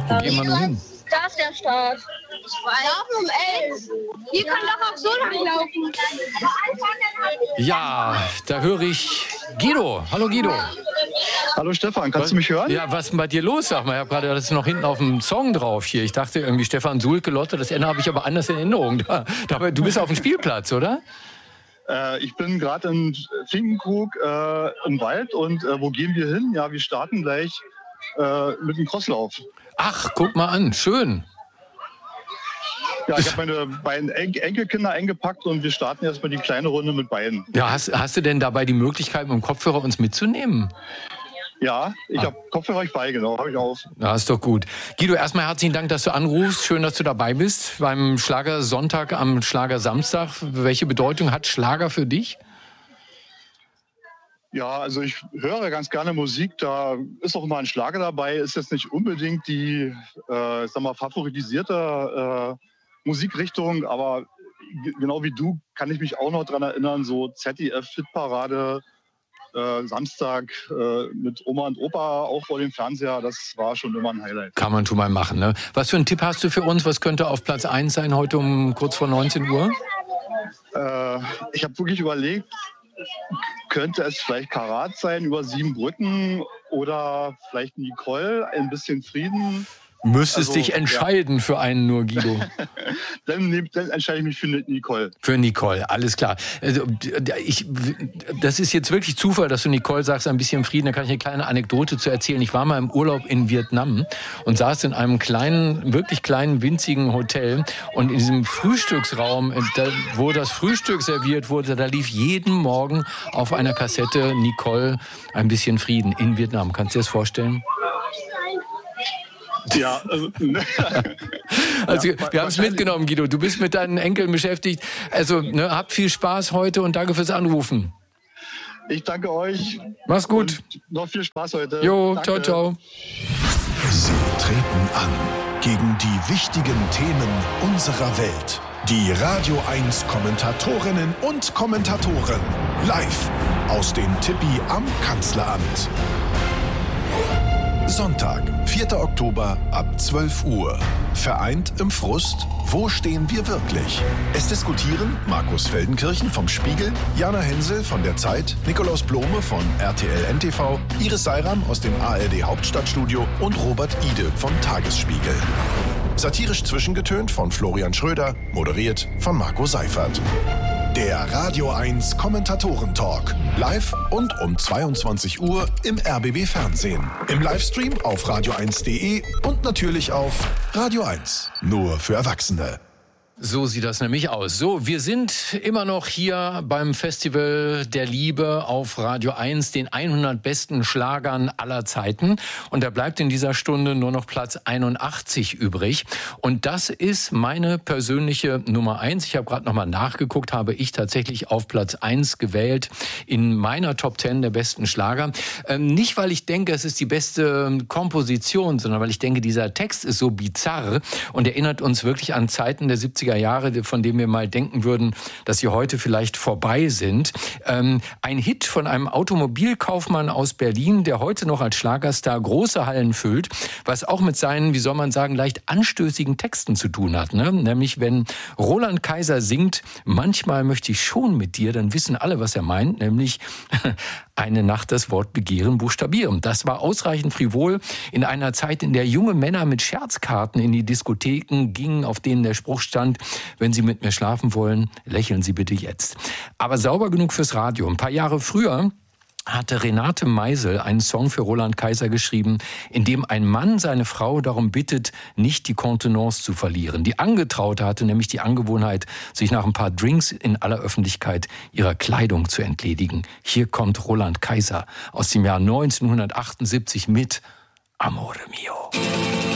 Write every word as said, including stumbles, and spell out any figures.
Wo gehen wir nun hin? Da ist der Start. Laufen um elf. Ihr könnt doch auch so lang laufen. Ja, da höre ich Guido. Hallo Guido. Hallo Stefan, kannst was, du mich hören? Ja, was ist denn bei dir los? Sag mal, ich habe gerade das ist noch hinten auf dem Song drauf hier. Ich dachte irgendwie Stefan Sulke, Lotte, das Ende habe ich aber anders in Erinnerung. Da, da, du bist auf dem Spielplatz, oder? Äh, ich bin gerade in Finkenkrug äh, im Wald und äh, wo gehen wir hin? Ja, wir starten gleich äh, mit dem Crosslauf. Ach, guck mal an, schön. Ja, ich habe meine beiden En- Enkelkinder eingepackt und wir starten erstmal die kleine Runde mit beiden. Ja, hast, hast du denn dabei die Möglichkeit, mit dem Kopfhörer uns mitzunehmen? Ja, ich ah. habe Kopfhörer ich bei, genau, habe ich auf. Ja, ist doch gut. Guido, erstmal herzlichen Dank, dass du anrufst. Schön, dass du dabei bist beim Schlagersonntag am Schlagersamstag. Welche Bedeutung hat Schlager für dich? Ja, also ich höre ganz gerne Musik, da ist auch mal ein Schlager dabei, ist jetzt nicht unbedingt die, äh, sag mal, favorisierte äh, Musikrichtung, aber g- genau wie du kann ich mich auch noch daran erinnern, so Z D F-Hitparade, äh, Samstag äh, mit Oma und Opa auch vor dem Fernseher, das war schon immer ein Highlight. Kann man schon mal machen, ne? Was für einen Tipp hast du für uns? Was könnte auf Platz eins sein heute um kurz vor neunzehn Uhr? Äh, ich habe wirklich überlegt, könnte es vielleicht Karat sein über sieben Brücken oder vielleicht Nicole, ein bisschen Frieden. Müsstest Also, dich entscheiden ja. für einen nur, Guido. dann, nehm, dann entscheide ich mich für Nicole. Für Nicole, alles klar. Also, ich, das ist jetzt wirklich Zufall, dass du Nicole sagst, ein bisschen Frieden. Da kann ich eine kleine Anekdote zu erzählen. Ich war mal im Urlaub in Vietnam und saß in einem kleinen, wirklich kleinen, winzigen Hotel. Und in diesem Frühstücksraum, wo das Frühstück serviert wurde, da lief jeden Morgen auf einer Kassette Nicole, ein bisschen Frieden in Vietnam. Kannst du dir das vorstellen? Ja, also, also ja, wir haben es mitgenommen, Guido. Du bist mit deinen Enkeln beschäftigt. Also ne, habt viel Spaß heute und danke fürs Anrufen. Ich danke euch. Mach's gut. Und noch viel Spaß heute. Jo, danke. ciao, ciao. Sie treten an gegen die wichtigen Themen unserer Welt. Die Radio eins Kommentatorinnen und Kommentatoren. Live aus dem Tippi am Kanzleramt. Sonntag, vierter Oktober ab zwölf Uhr. Vereint im Frust, wo stehen wir wirklich? Es diskutieren Markus Feldenkirchen vom Spiegel, Jana Hensel von der Zeit, Nikolaus Blome von R T L N T V, Iris Seiram aus dem A R D Hauptstadtstudio und Robert Ide vom Tagesspiegel. Satirisch zwischengetönt von Florian Schröder, moderiert von Marco Seifert. Der Radio eins Kommentatoren-Talk. Live und um zweiundzwanzig Uhr im R B B Fernsehen. Im Livestream auf radio eins punkt de und natürlich auf Radio eins. Nur für Erwachsene. So sieht das nämlich aus. So, wir sind immer noch hier beim Festival der Liebe auf Radio eins, den hundert besten Schlagern aller Zeiten. Und da bleibt in dieser Stunde nur noch Platz einundachtzig übrig. Und das ist meine persönliche Nummer eins. Ich habe gerade nochmal nachgeguckt, habe ich tatsächlich auf Platz eins gewählt in meiner Top zehn der besten Schlager. Ähm, nicht, weil ich denke, es ist die beste Komposition, sondern weil ich denke, dieser Text ist so bizarr und erinnert uns wirklich an Zeiten der siebziger Jahre, von denen wir mal denken würden, dass sie heute vielleicht vorbei sind. Ähm, ein Hit von einem Automobilkaufmann aus Berlin, der heute noch als Schlagerstar große Hallen füllt, was auch mit seinen, wie soll man sagen, leicht anstößigen Texten zu tun hat. Ne? Nämlich, wenn Roland Kaiser singt, manchmal möchte ich schon mit dir, dann wissen alle, was er meint, nämlich eine Nacht das Wort Begehren buchstabieren. Das war ausreichend frivol in einer Zeit, in der junge Männer mit Scherzkarten in die Diskotheken gingen, auf denen der Spruch stand, wenn Sie mit mir schlafen wollen, lächeln Sie bitte jetzt. Aber sauber genug fürs Radio. Ein paar Jahre früher hatte Renate Meisel einen Song für Roland Kaiser geschrieben, in dem ein Mann seine Frau darum bittet, nicht die Kontenance zu verlieren. Die Angetraute hatte nämlich die Angewohnheit, sich nach ein paar Drinks in aller Öffentlichkeit ihrer Kleidung zu entledigen. Hier kommt Roland Kaiser aus dem Jahr neunzehnhundertachtundsiebzig mit Amore Mio.